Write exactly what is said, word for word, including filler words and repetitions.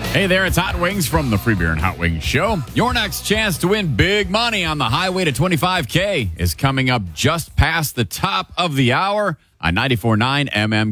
Hey there, it's Hot Wings from the Free Beer and Hot Wings Show. Your next chance to win big money on the highway to twenty-five K is coming up just past the top of the hour on ninety-four point nine M M